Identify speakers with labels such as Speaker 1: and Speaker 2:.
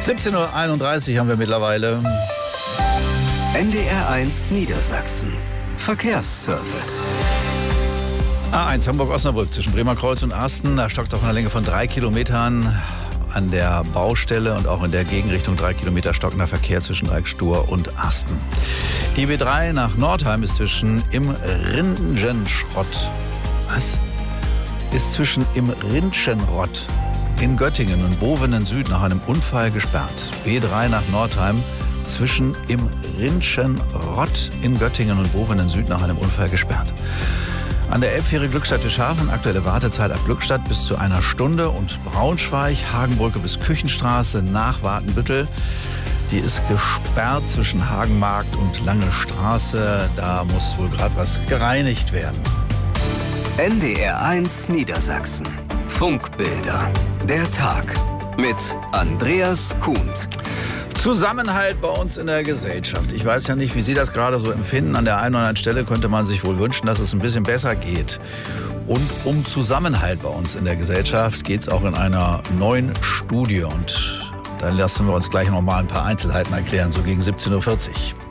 Speaker 1: 17:31 Uhr haben wir mittlerweile.
Speaker 2: NDR1 Niedersachsen. Verkehrsservice.
Speaker 1: A1 Hamburg-Osnabrück zwischen Bremerkreuz und Asten. Da stockt es auf einer Länge von 3 Kilometern an der Baustelle und auch in der Gegenrichtung 3 Kilometer stockender Verkehr zwischen Dreieckstur und Asten. Die B3 nach Nordheim ist zwischen im Rindenschrott. Was? Ist zwischen im Rindschenrott in Göttingen und Bovenen Süd nach einem Unfall gesperrt. B3 nach Nordheim zwischen im Rindschenrott in Göttingen und Bovenen Süd nach einem Unfall gesperrt. An der Elbfähre Glückstadt-Wischhafen aktuelle Wartezeit ab Glückstadt bis zu 1 Stunde und Braunschweig, Hagenbrücke bis Küchenstraße nach Watenbüttel. Die ist gesperrt zwischen Hagenmarkt und Lange Straße. Da muss wohl gerade was gereinigt werden.
Speaker 2: NDR1 Niedersachsen. Funkbilder. Der Tag mit Andreas Kuhnt.
Speaker 1: Zusammenhalt bei uns in der Gesellschaft. Ich weiß ja nicht, wie Sie das gerade so empfinden. An der einen oder anderen Stelle könnte man sich wohl wünschen, dass es ein bisschen besser geht. Und um Zusammenhalt bei uns in der Gesellschaft geht es auch in einer neuen Studie. Und dann lassen wir uns gleich noch mal ein paar Einzelheiten erklären, so gegen 17:40 Uhr.